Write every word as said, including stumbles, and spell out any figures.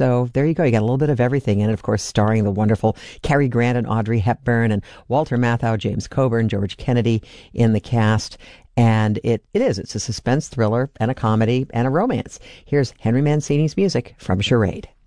So there you go. You got a little bit of everything in it, of course, starring the wonderful Cary Grant and Audrey Hepburn and Walter Matthau, James Coburn, George Kennedy in the cast. And it, it is. It's a suspense thriller and a comedy and a romance. Here's Henry Mancini's music from Charade.